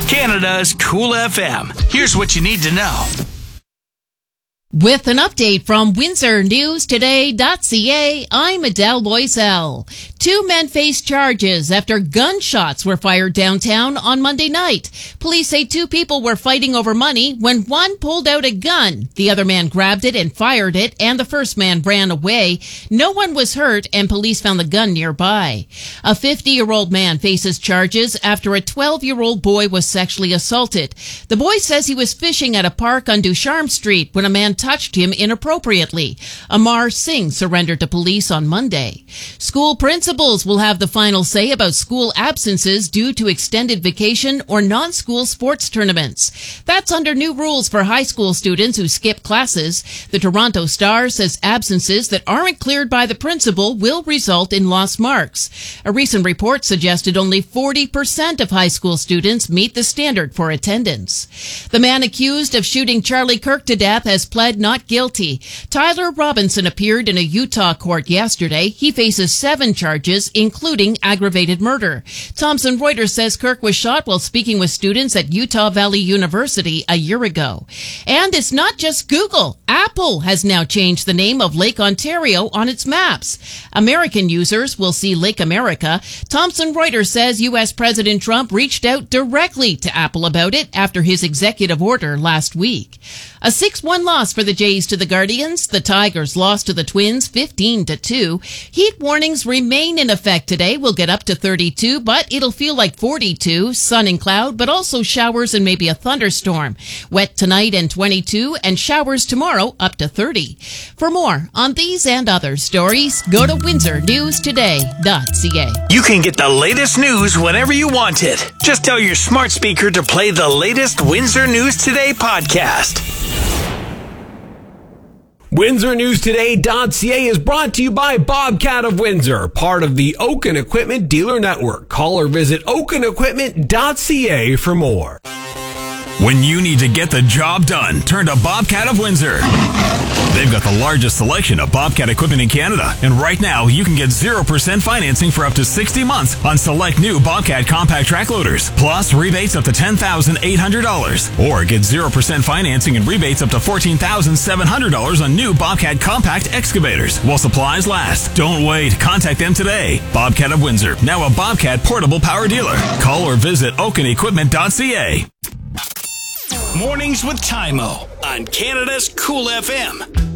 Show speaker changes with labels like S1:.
S1: Canada's Cool FM. Here's what you need to know.
S2: With an update from WindsorNewsToday.ca, I'm Adele Loisel. 2 men face charges after gunshots were fired downtown on Monday night. Police say 2 people were fighting over money when one pulled out a gun. The other man grabbed it and fired it, and the first man ran away. No one was hurt, and police found the gun nearby. A 50-year-old man faces charges after a 12-year-old boy was sexually assaulted. The boy says he was fishing at a park on Ducharme Street when a man touched him inappropriately. Amar Singh surrendered to police on Monday. School principals will have the final say about school absences due to extended vacation or non-school sports tournaments. That's under new rules for high school students who skip classes. The Toronto Star says absences that aren't cleared by the principal will result in lost marks. A recent report suggested only 40% of high school students meet the standard for attendance. The man accused of shooting Charlie Kirk to death has pled not guilty. Tyler Robinson appeared in a Utah court yesterday. He faces 7 charges, including aggravated murder. Thomson Reuters says Kirk was shot while speaking with students at Utah Valley University a year ago. And it's not just Google. Apple has now changed the name of Lake Ontario on its maps. American users will see Lake America. Thomson Reuters says U.S. President Trump reached out directly to Apple about it after his executive order last week. A 6-1 loss for the Jays to the Guardians. The Tigers lost to the Twins 15-2. Heat warnings remain in effect today. We'll get up to 32, but it'll feel like 42. Sun and cloud, but also showers and maybe a thunderstorm. Wet tonight and 22, and showers tomorrow up to 30. For more on these and other stories, go to WindsorNewsToday.ca.
S1: You can get the latest news whenever you want it. Just tell your smart speaker to play the latest Windsor News Today podcast.
S3: WindsorNewsToday.ca is brought to you by Bobcat of Windsor, part of the Oaken Equipment Dealer Network. Call or visit OakenEquipment.ca for more.
S4: When you need to get the job done, turn to Bobcat of Windsor. They've got the largest selection of Bobcat equipment in Canada. And right now, you can get 0% financing for up to 60 months on select new Bobcat compact track loaders. Plus, rebates up to $10,800. Or get 0% financing and rebates up to $14,700 on new Bobcat compact excavators while supplies last. Don't wait. Contact them today. Bobcat of Windsor, now a Bobcat portable power dealer. Call or visit OakenEquipment.ca.
S1: Mornings with Tymo on Canada's Cool FM.